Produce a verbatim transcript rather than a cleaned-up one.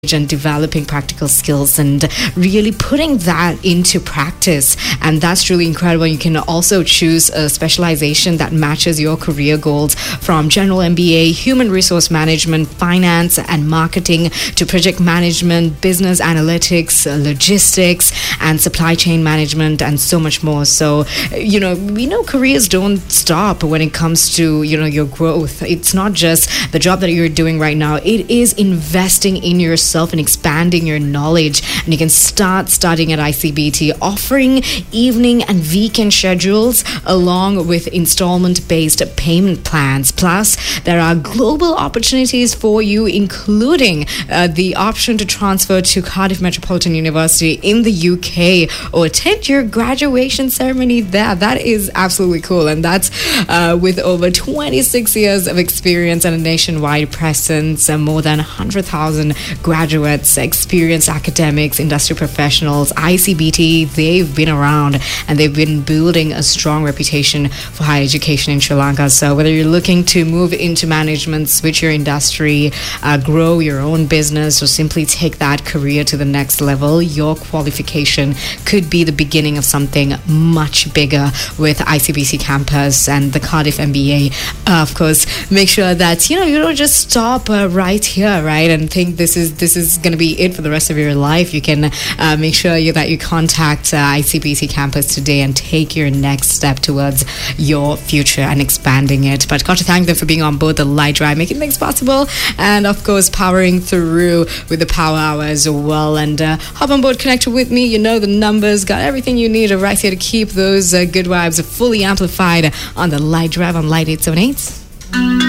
and developing practical skills and really putting that into practice. And that's really incredible. You can also choose a specialization that matches your career goals, from general M B A, human resource management, finance and marketing, to project management, business analytics, logistics and supply chain management, and so much more. So, you know, we know careers don't stop when it comes to, you know, your growth. It's not just the job that you're doing right now. It is investing in yourself and expanding your knowledge. And you can start studying at I C B T, offering evening and weekend schedules along with installment-based payment plans. Plus, there are global opportunities for you, including uh, the option to transfer to Cardiff Metropolitan University in the U K or attend your graduation ceremony there. That is absolutely cool. And that's uh, with over twenty-six years of experience and a nationwide presence, and more than one hundred thousand graduates, experienced academics, industry professionals. I C B T, they've been around and they've been building a strong reputation for higher education in Sri Lanka. So whether you're looking to move into management, switch your industry, uh, grow your own business, or simply take that career to the next level, your qualification could be the beginning of something much bigger with I C B C campus and the Cardiff M B A. Uh, of course, make sure that, you know, you don't just stop uh, right here, right, and think this is this is going to be it for the rest of your life. You can uh, make sure you, that you contact uh, I C B C campus today and take your next step towards your future and expanding it. But got to thank them for being on board the Light Drive, making things possible, and of course powering through with the Power Hour as well. And uh, hop on board, connect with me. You know the numbers, got everything you need right here to keep those uh, good vibes fully amplified on the Light Drive on Light eight seven eight.